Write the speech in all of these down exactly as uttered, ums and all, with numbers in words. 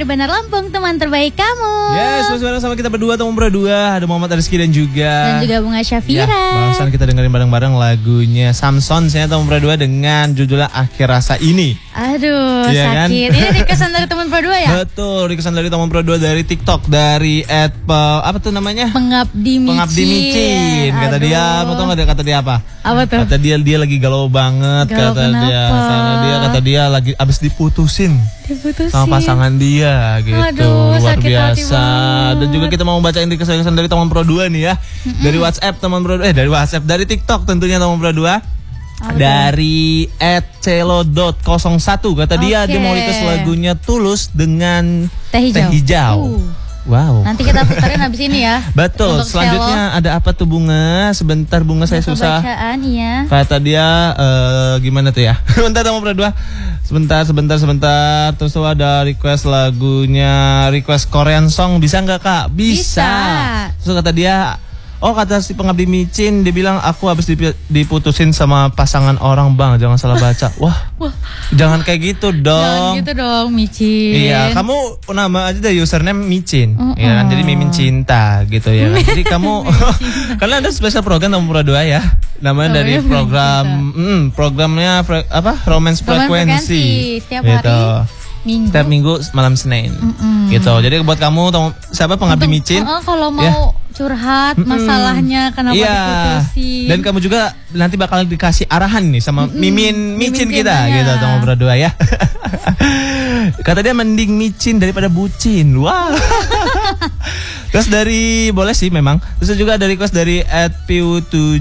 dari Bandar Lampung, teman terbaik kamu. Yes, masih bareng sama kita berdua, teman berdua. Ada Muhammad Rizky dan juga Dan juga Bunga Syafira. Ya, barusan kita dengerin bareng-bareng lagunya Samson, saya teman berdua dengan judulnya Akhir Rasa Ini. Aduh, ya sakit. Kan? Ini requestan dari teman berdua ya? Betul, requestan dari teman berdua dari TikTok, dari at apa tuh namanya? Pengabdi Micin. Pengabdi Micin. Kata Aduh. dia, mau tau nggak kata dia apa? Apa tuh? Kata dia dia lagi galau banget. Galau kata kenapa? dia, kata dia, kata dia lagi abis diputusin. Diputusin Sama pasangan dia gitu. Aduh, luar sakit biasa. Dan juga kita mau bacain request-requestan dari teman Pro dua nih ya. Mm-mm. Dari WhatsApp teman Pro dua, eh dari WhatsApp, dari TikTok tentunya teman Pro dua. Okay. Dari at celo dot nol satu kata okay. dia dia mau request lagunya Tulus dengan Teh Hijau. Teh hijau. Uh. Wow. Nanti kita puterin habis ini ya. Betul. Untuk selanjutnya Celo. Ada apa tuh Bunga? Sebentar Bunga, saya susah. Bacaan ya. Kata dia uh, gimana tuh ya? Bentar teman Pro dua. Sebentar, sebentar, sebentar. Terus tuh ada request lagunya, request Korean song, bisa nggak Kak? Bisa. Bisa. Terus kata dia, oh kata si Pengabdi Micin, dia bilang aku habis diputusin sama pasangan orang bang, jangan salah baca. Wah, Wah. jangan kayak gitu dong. Jangan gitu dong Micin. Iya, kamu nama aja deh username Micin, uh -uh. ya kan, jadi Mimin Cinta gitu ya kan. Jadi kamu, karena ada spesial program nomor dua ya, namanya oh, dari ya, program, mm, programnya fre, apa? Romance Frequency. Setiap gitu. hari. Minggu. Setiap minggu malam Senin, mm -mm. gitu. Jadi buat kamu, siapa Pengabdi Untuk, Micin? Uh, kalau mau ya. curhat masalahnya kenapa iya. diputusin. Dan kamu juga nanti bakal dikasih arahan nih sama mm-mm. Mimin Micin Mimin kita gitu, teman berdua ya. Kata dia mending micin daripada bucin. Wah. Wow. Terus dari boleh sih memang. Terus juga ada request dari at p u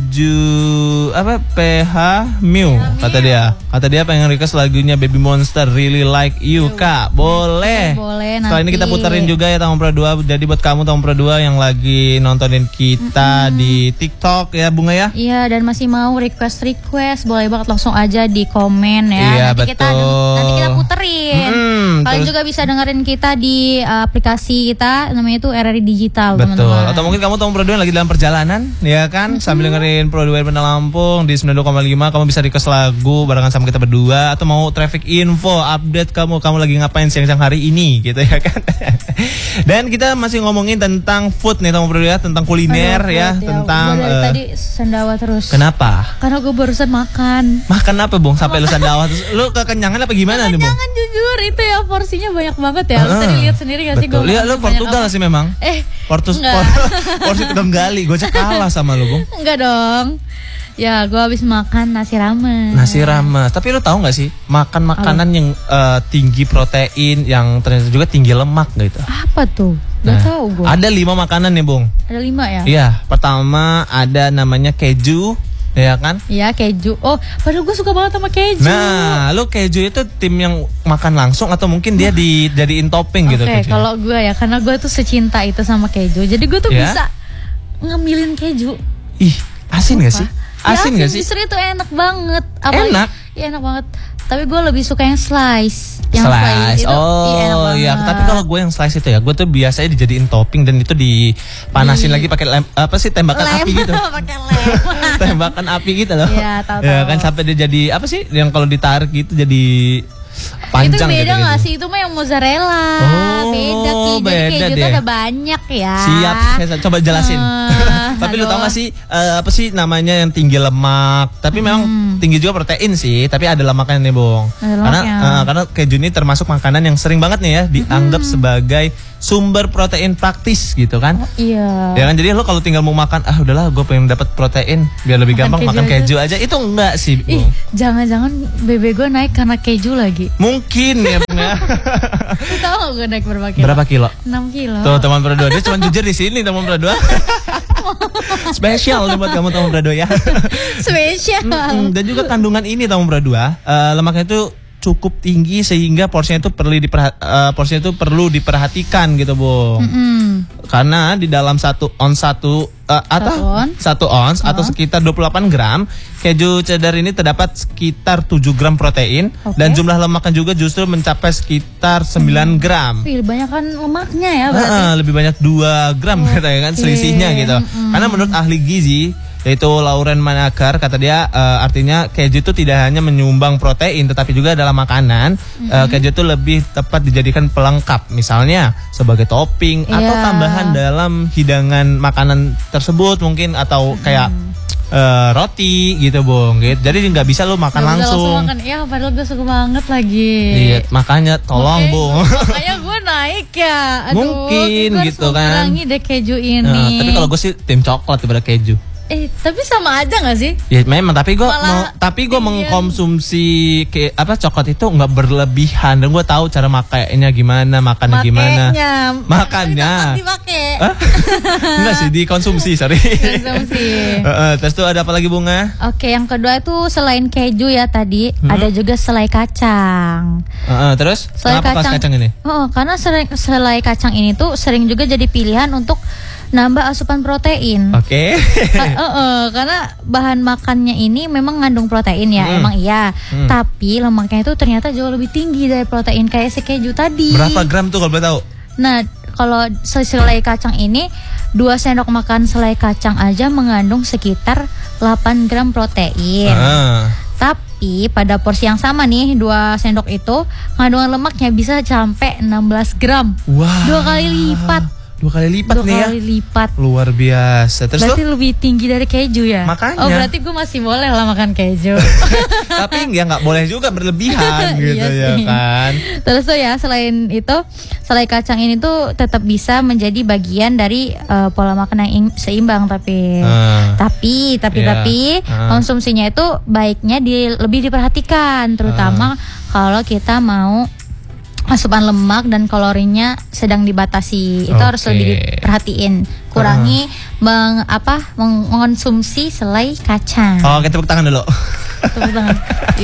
tujuh apa P H Mew kata dia. Kata dia pengen request lagunya Baby Monster Really Like You, Kak. Boleh. Boleh. Setelah ini kita puterin juga ya teman berdua. Jadi buat kamu teman berdua yang lagi nontonin kita mm-hmm. di TikTok ya Bunga ya. Iya, dan masih mau request-request boleh banget langsung aja di komen ya. Iya, nanti betul. kita nanti kita puterin. Mm-hmm. Kalian juga bisa dengerin kita di uh, aplikasi kita namanya itu R R I Digital. Betul. Teman-teman. Atau mungkin kamu teman Pro dua lagi dalam perjalanan ya kan, mm-hmm. sambil dengerin Pro dua Bandar Lampung di sembilan puluh dua koma lima, kamu bisa request lagu barengan sama kita berdua, atau mau traffic info update kamu kamu lagi ngapain siang-siang hari ini gitu ya kan. Dan kita masih ngomongin tentang food nih teman Pro dua, tentang kuliner. Aduh, ya, ya tentang dari uh, tadi sendawa terus. Kenapa? Karena gue barusan makan. Makan apa Bung? Sampai lu sendawa terus lu kekenyangan apa gimana nih Bung? Kekenyangan jujur itu ya, porsinya banyak banget ya. Lu uh, tadi lihat sendiri gak sih gue? Lihat lu Portugal sih memang. Eh, Portus por, porsi kedong gali, gue cek kalah sama lu Bung. Enggak dong. Ya, gue habis makan nasi rames. Nasi rames. Tapi lu tahu nggak sih, makan makanan apa? yang uh, tinggi protein, yang ternyata juga tinggi lemak gitu. Apa tuh? Gak nah, tahu gue. Ada lima makanan nih Bung. Ada lima ya? Iya. Pertama ada namanya keju, ya kan? Iya keju. Oh, padahal gue suka banget sama keju. Nah, lu keju itu tim yang makan langsung atau mungkin dia dijadiin topping okay, gitu? Oke, kalau gue ya, karena gue tuh secinta itu sama keju. Jadi gue tuh ya? bisa ngemilin keju. Ih, asin Lupa. gak sih? Asin ya, gak sih? Justru itu enak banget. Apalagi, enak? Iya enak banget. Tapi gue lebih suka yang slice. Yang slice, slice itu, oh iya, enak iya. Tapi kalau gue yang slice itu ya, gue tuh biasanya dijadiin topping dan itu dipanasin Di... lagi pakai lem, apa sih tembakan lem, api gitu. Pakai lem. Tembakan api gitu loh. Iya, tahu. Ya kan sampai dia jadi apa sih? Yang kalau ditarik gitu jadi panjang. Itu beda gitu, gak gitu. sih? Itu mah yang mozzarella. Oh, beda Ki. Jadi beda keju deh. tuh ada banyak ya. Siap, saya coba jelasin. Uh, Tapi aduh. Lu tau gak sih uh, apa sih namanya yang tinggi lemak? Tapi hmm. memang tinggi juga protein sih, tapi ada lemaknya nih Bung. Karena uh, karena keju ini termasuk makanan yang sering banget nih ya dianggap hmm. sebagai sumber protein praktis gitu kan. Oh, iya. Ya kan, jadi lo kalau tinggal mau makan, ah udahlah gue pengen dapat protein biar lebih makan gampang keju makan aja. keju aja. Itu enggak sih. Ih, jangan-jangan B B gue naik karena keju lagi. Mungkin ya. Lu tahu gak gue naik berapa kilo? Berapa kilo? enam kilo. Tuh teman berdua, dia cuma jujur di sini teman berdua. Spesial nih buat kamu teman berdua ya. Spesial. Mm-mm. Dan juga kandungan ini teman berdua, uh, lemaknya itu cukup tinggi sehingga porsinya itu perlu diperha- uh, porsinya itu perlu diperhatikan gitu Bung. Mm-hmm. Karena di dalam satu ons satu uh, atau satu ons oh. atau sekitar dua puluh delapan gram keju cheddar ini terdapat sekitar tujuh gram protein okay. dan jumlah lemaknya juga justru mencapai sekitar sembilan gram. Lebih banyak kan lemaknya ya berarti. Uh, lebih banyak dua gram okay. katanya kan selisihnya gitu. Mm-hmm. Karena menurut ahli gizi yaitu Lauren Manakar. Kata dia uh, artinya keju itu tidak hanya menyumbang protein tetapi juga dalam makanan mm-hmm. uh, keju itu lebih tepat dijadikan pelengkap, misalnya sebagai topping yeah. atau tambahan dalam hidangan makanan tersebut mungkin, atau mm-hmm. kayak Uh, roti gitu Bung gitu. Jadi nggak bisa lo makan gak langsung, langsung makan. Ya padahal gue suka banget lagi. Iya, makanya tolong okay. Bung. Makanya gue naik ya. Aduh, mungkin gitu kan. Kurangi deh keju ini. Nah, tapi kalau gue sih tim coklat daripada keju. Eh, tapi sama aja gak sih? Ya memang, tapi gue mau, tapi gue mengkonsumsi ke apa coklat itu nggak berlebihan, dan gue tahu cara makainya gimana, makannya gimana. Makannya. Dipakai. Enggak sih, dikonsumsi, sorry. Konsumsi. uh, uh, terus tuh ada apa lagi Bunga? Oke, yang kedua itu selain keju ya tadi, hmm? ada juga selai kacang. Uh, uh, terus? Selai kenapa kacang, kacang ini? Oh, karena selai, selai kacang ini tuh sering juga jadi pilihan untuk nambah asupan protein. Oke. Okay. uh, uh, uh, karena bahan makannya ini memang ngandung protein ya, hmm. emang iya. Hmm. Tapi lemaknya itu ternyata jauh lebih tinggi dari protein kayak si keju tadi. Berapa gram tuh kalau boleh tahu? Nah, kalau selai kacang ini dua sendok makan selai kacang aja mengandung sekitar delapan gram protein. Ah. Tapi pada porsi yang sama nih, dua sendok itu kandungan lemaknya bisa sampai enam belas gram. Wow. Dua kali lipat. Dua kali lipat Dua nih ya. Dua kali lipat. Luar biasa. Terus berarti lo? Lebih tinggi dari keju ya. Makanya. Oh, berarti gue masih boleh lah makan keju. Tapi ya nggak boleh juga berlebihan gitu ya kan. Terus tuh ya, selain itu selai kacang ini tuh tetap bisa menjadi bagian dari uh, pola makan yang seimbang, tapi uh, tapi tapi yeah. tapi uh. konsumsinya itu baiknya di, lebih diperhatikan, terutama uh. kalau kita mau asupan lemak dan kalorinya sedang dibatasi. Itu okay. harus lebih diperhatiin. Kurangi uh. meng, apa meng, mengonsumsi selai kacang. Oh, kita tepuk tangan dulu. Tepuk tangan.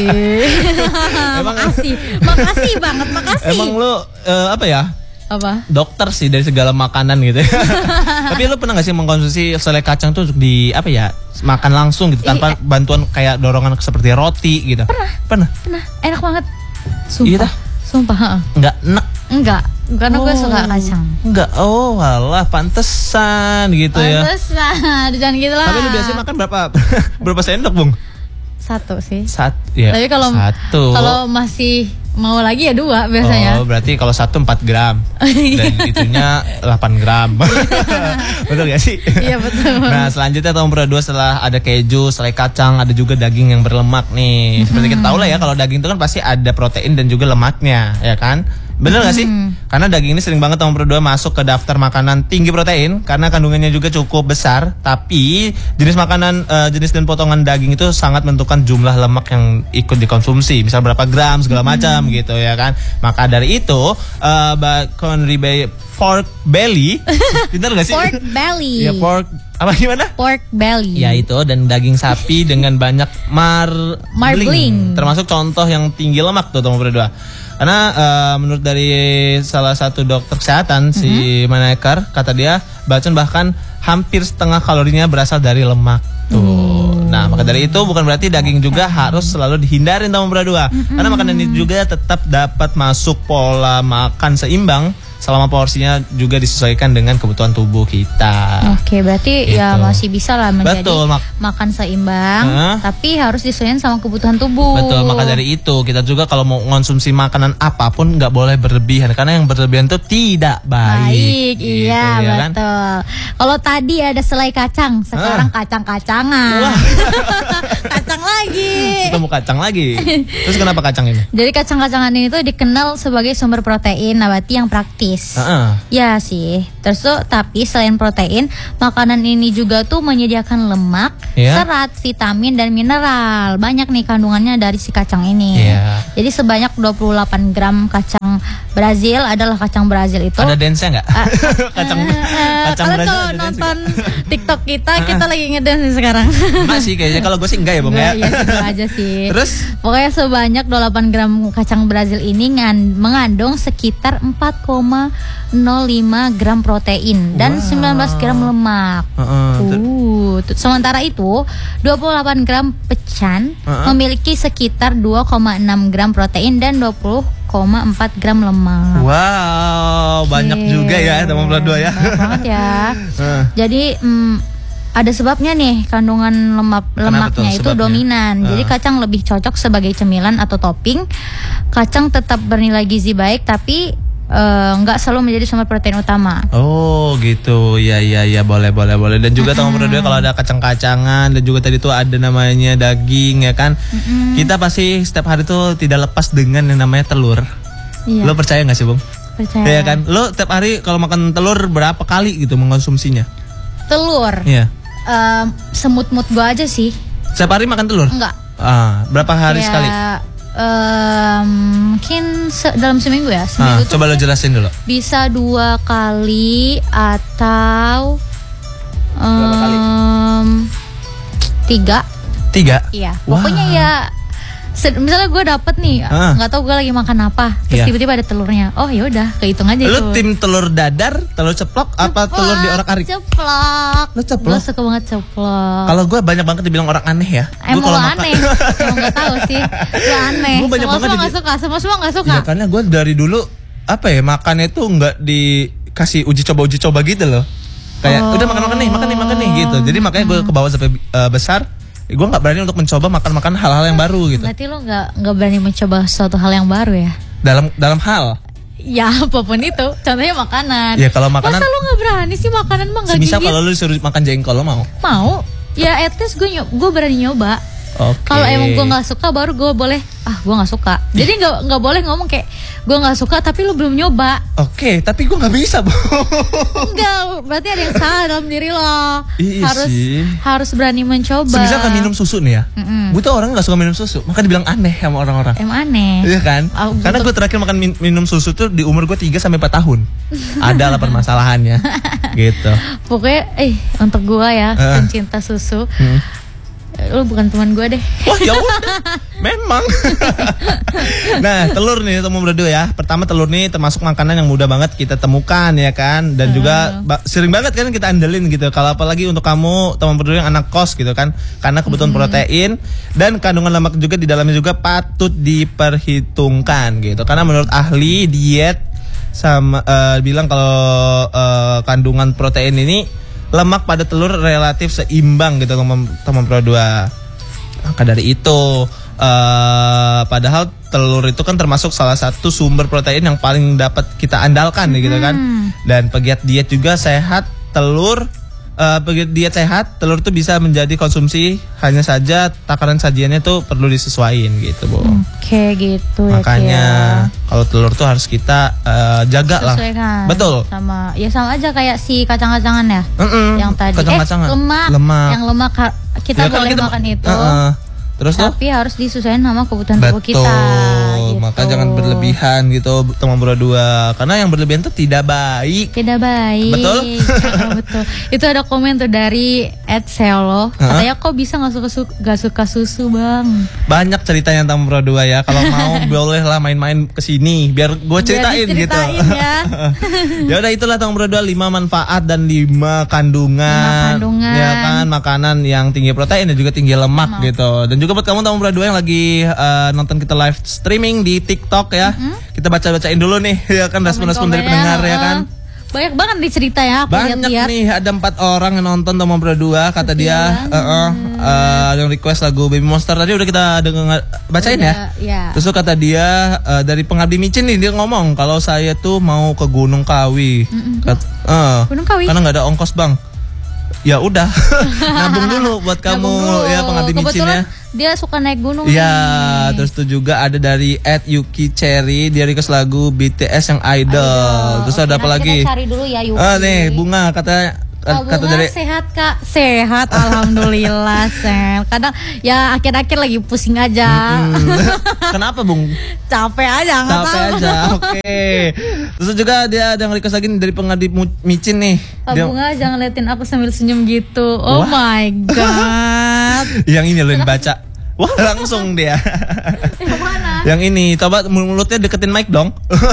Makasih. Makasih banget, makasih. Emang lu uh, apa ya? Apa? Dokter sih dari segala makanan gitu. Tapi lu pernah gak sih mengkonsumsi selai kacang tuh di apa ya? Makan langsung gitu tanpa eh, bantuan kayak dorongan seperti roti gitu? Pernah. Pernah. Pernah. Enak banget. Sumpah. Iya. Sumpah. Enggak enak. Enggak. Karena oh, gue suka kacang. Enggak. Oh, alah, pantesan gitu ya. Pantesan. Jangan gitu lah. Tapi lu biasanya makan berapa berapa sendok, Bung? Satu sih. Satu. Ya. Tapi kalau satu. Kalau masih mau lagi ya dua biasanya. Oh, berarti kalau satu empat gram dan itunya delapan gram. Betul gak sih? Iya, betul. Nah, selanjutnya nomor dua, setelah ada keju, selai kacang, ada juga daging yang berlemak nih. Seperti hmm. kita tahu lah ya, kalau daging itu kan pasti ada protein dan juga lemaknya, ya kan? Bener gak sih? Hmm. Karena daging ini sering banget nomor dua masuk ke daftar makanan tinggi protein karena kandungannya juga cukup besar. Tapi jenis makanan, uh, jenis dan potongan daging itu sangat menentukan jumlah lemak yang ikut dikonsumsi. Misal berapa gram segala hmm. macam gitu ya kan. Maka dari itu uh, bacon ribeye, pork belly, pintar gak sih? Pork belly. Ya pork apa gimana? Pork belly. Ya itu, dan daging sapi dengan banyak mar marbling, termasuk contoh yang tinggi lemak tuh nomor dua. Karena uh, menurut dari salah satu dokter kesehatan mm-hmm. si Manekar, kata dia bacon bahkan hampir setengah kalorinya berasal dari lemak tuh. Mm. Nah, maka dari itu bukan berarti daging juga harus selalu dihindarin nomor dua. Mm-hmm. Karena makanan ini juga tetap dapat masuk pola makan seimbang selama porsinya juga disesuaikan dengan kebutuhan tubuh kita. Oke, berarti gitu. Ya masih bisa lah menjadi Betul, mak- makan seimbang, uh, tapi harus disesuaikan sama kebutuhan tubuh. Betul, maka dari itu kita juga kalau mau mengonsumsi makanan apapun nggak boleh berlebihan, karena yang berlebihan itu tidak baik. Baik, gitu, iya ya betul. Kan? Kalau tadi ada selai kacang, sekarang uh. kacang-kacangan. Wah. Kacang lagi. Ketemu kacang lagi. Terus kenapa kacang ini? Jadi kacang-kacangan ini tuh dikenal sebagai sumber protein nabati yang praktis. Uh-uh. Ya sih. Terus tuh, tapi selain protein, makanan ini juga tuh menyediakan lemak, yeah. serat, vitamin dan mineral. Banyak nih kandungannya dari si kacang ini. Yeah. Jadi sebanyak dua puluh delapan gram kacang Brazil adalah kacang Brazil itu. Ada dance-nya nggak? Uh, kacang uh, kacang Brazil. Kalau nonton TikTok kita, uh-uh. kita lagi ngedance sekarang. Masih kayaknya, kalau gue sih enggak ya, Bang ya. Iya, sih, aja sih. Terus pokoknya sebanyak dua puluh delapan gram kacang Brazil ini ngan- mengandung sekitar empat koma nol lima gram protein dan wow. sembilan belas gram lemak. Uh-uh. Uh, sementara itu dua puluh delapan gram pecan uh-uh. memiliki sekitar dua koma enam gram protein dan dua puluh koma empat gram lemak. Wow, okay. Banyak juga ya, nomor dua ya. Banyak banget ya. Uh. Jadi mm, ada sebabnya nih, kandungan lemak lemaknya itu dominan. Uh. Jadi kacang lebih cocok sebagai cemilan atau topping. Kacang tetap bernilai gizi baik, tapi nggak uh, selalu menjadi sumber protein utama. Oh gitu, ya ya ya boleh boleh boleh. Dan juga teman berdua kalau ada kacang-kacangan dan juga tadi tuh ada namanya daging ya kan. Mm-hmm. Kita pasti setiap hari tuh tidak lepas dengan yang namanya telur. Iya. Lo percaya nggak sih Bung? Percaya. Ya kan. Lo setiap hari kalau makan telur berapa kali gitu mengkonsumsinya? Telur. Iya. Um, semut-mut gue aja sih. Setiap hari makan telur? Enggak. Ah, berapa hari ya, sekali? Um, mungkin se dalam seminggu ya. Seminggu ah, coba lo jelasin dulu. Bisa dua kali atau um, berapa kali? Tiga. Tiga? Iya. Pokoknya wow. ya. Misalnya gue dapet nih, nggak ah. tahu gue lagi makan apa, terus yeah. tiba-tiba ada telurnya. Oh ya udah, kehitung aja. Lu itu. Tim telur dadar, telur ceplok, ceplok apa telur di orak-arik? Ceplok. Lu ceplok? Gue suka banget ceplok. Kalau gue banyak banget dibilang orang aneh ya. Emang lo aneh? Emang nggak tahu sih. Gue aneh. Gue banyak semua banget semua nggak suka, semua semua nggak suka. Ya karena gue dari dulu apa ya makannya tuh nggak dikasih uji coba uji coba gitu loh. Kayak oh. udah makan makan nih, makan nih, makan nih gitu. Jadi makanya gue ke bawah sampai uh, besar. Gue nggak berani untuk mencoba makan-makan hal-hal yang baru gitu. Berarti lo nggak nggak berani mencoba suatu hal yang baru ya? Dalam dalam hal? Ya apapun itu, contohnya makanan. Ya kalau makanan. Masa lo nggak berani sih makanan mah nggak gigit? Misal kalau lo disuruh makan jengkol lo mau? Mau. Ya at least gue gue berani nyoba. Okay. Kalau emang gue nggak suka baru gue boleh ah gue nggak suka. Jadi nggak nggak boleh ngomong kayak gue nggak suka tapi lu belum nyoba. Oke, okay, tapi gue nggak bisa Bu. Enggak, berarti ada yang salah dalam diri lo. Iya harus sih. harus berani mencoba. Semisal kan minum susu nih ya, gue tuh orang nggak suka minum susu, maka dibilang aneh sama orang-orang. Emang aneh. Iya kan? Oh, karena gue terakhir makan min minum susu tuh di umur gue tiga sampai empat tahun. Ada lah permasalahannya. Gitu. Pokoknya, eh untuk gue ya, uh. pencinta susu. Hmm. Lu bukan teman gue deh. Wah ya udah, memang. Nah telur nih teman berdua ya. Pertama telur nih termasuk makanan yang mudah banget kita temukan ya kan. Dan uh. juga sering banget kan kita andelin gitu. Kalau apalagi untuk kamu teman berdua yang anak kos gitu kan. Karena kebutuhan hmm. protein dan kandungan lemak juga di dalamnya juga patut diperhitungkan gitu. Karena menurut ahli diet sama uh, bilang kalau uh, kandungan protein ini lemak pada telur relatif seimbang gitu teman-teman Pro dua. Maka dari itu uh, padahal telur itu kan termasuk salah satu sumber protein yang paling dapat kita andalkan hmm. gitu kan. Dan pegiat diet juga sehat telur uh, pegiat diet sehat telur tuh bisa menjadi konsumsi, hanya saja takaran sajiannya tuh perlu disesuaikan gitu Bu. Oke gitu. Makanya ya, kalau telur tuh harus kita uh, jaga lah. Betul. Sama ya sama aja kayak si kacang-kacangan ya. Mm-mm. Yang tadi kacang-kacangan. eh lemak. lemak. Yang lemak kita ya, boleh kita, makan itu. Uh-uh. Terus tapi tuh? harus disesuaikan sama kebutuhan tubuh kita. Betul. Gitu. Maka jangan berlebihan gitu teman berdua. Karena yang berlebihan tuh tidak baik. Tidak baik. Betul. Ya, betul. Itu ada komen tuh dari Ed Seolo. Katanya kok bisa nggak suka su- gak suka susu bang? Banyak ceritanya teman berdua ya. Kalau mau boleh lah main-main kesini biar gue ceritain, gitu. Ya. Ya udah itulah teman berdua lima manfaat dan lima kandungan. Lima kandungan. Ya kan makanan yang tinggi protein dan juga tinggi lemak, lemak. gitu. Dan juga buat kamu teman berdua yang lagi uh, nonton kita live streaming di TikTok ya, mm-hmm. kita baca-bacain dulu nih ya kan respon-respon dari pendengar ya, ya kan. Banyak banget nih cerita ya. Aku banyak lihat-lihat. nih ada empat orang yang nonton teman berdua kata Setia dia uh, uh, uh, yang request lagu Baby Monster tadi udah kita dengar bacain udah, ya. ya. Terus kata dia uh, dari Pengabdi Micin nih dia ngomong kalau saya tuh mau ke Gunung Kawi. Mm-hmm. Kat, uh, Gunung Kawi. Karena nggak ada ongkos bang. Ya udah nabung dulu buat kamu dulu. Ya Pengabdi Micin ya. Dia suka naik gunung. Ya, nih. Terus itu juga ada dari at Yuki Cherry, dia request lagu B T S yang Idol. Idol. Terus okay, ada apa lagi? Kita cari dulu ya Yuki. Ah nih, Bunga kata oh, kata Bunga dari sehat Kak. Sehat alhamdulillah, Sen. Kadang ya akhir-akhir lagi pusing aja. Hmm. Kenapa, Bung? Capek aja, enggak tahu. Capek aja. Oke. Okay. Terus juga dia ada yang request lagi dari Pengabdi Micin nih. Pak dia... Bunga jangan liatin aku sambil senyum gitu. Oh Wah. my god. Yang ini loh yang baca. Wah langsung dia. Yang mana? Yang ini, coba mulutnya deketin mic dong.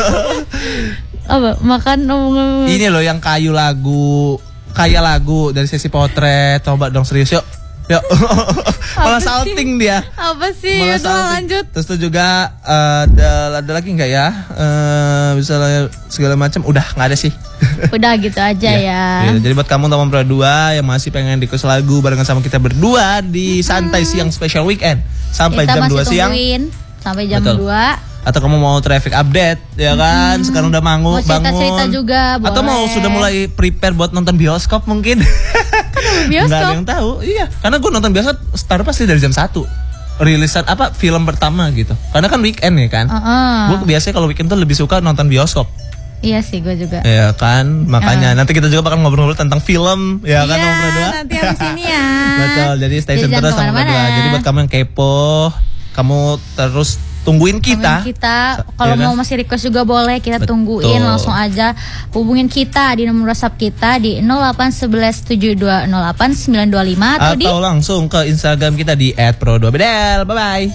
Apa? Makan. Um, ini loh yang kayu lagu, kaya lagu dari sesi potret. Coba dong serius yuk. Ya, malah salting dia. Apa sih? Malah Itu salting. lanjut. Terus tuh juga uh, ada, ada lagi nggak ya? Uh, misalnya segala macam, udah nggak ada sih. Udah gitu aja ya. ya. Jadi buat kamu teman berdua yang masih pengen request lagu barengan sama kita berdua di Santai hmm. Siang Special Weekend sampai kita jam dua siang. Sampai jam Betul. dua. Atau kamu mau traffic update ya kan? Hmm. Sekarang udah mangu, mau bangun. cerita-cerita juga boleh. Atau mau sudah mulai prepare buat nonton bioskop mungkin. Kan bioskop. Nggak ada yang tahu. Iya, karena gue nonton bioskop start pasti dari jam satu. Rilisan apa film pertama gitu. Karena kan weekend ya kan. Uh-uh. Gue biasanya kalau weekend tuh lebih suka nonton bioskop. Iya sih, gue juga. Iya kan, makanya uh. nanti kita juga bakal ngobrol-ngobrol tentang film, ya kan, iya, berdua. Nanti habis ini ya. Betul, jadi stay tune terus sama berdua. Jadi buat kamu yang kepo, kamu terus tungguin kita. Tungguin kita. Kalau ya kan? Mau masih request juga boleh, kita Betul. Tungguin langsung aja. Hubungin kita di nomor WhatsApp kita di nol delapan satu satu tujuh dua nol delapan sembilan dua lima atau, atau di langsung ke Instagram kita di et pro dua bedel. Bye bye.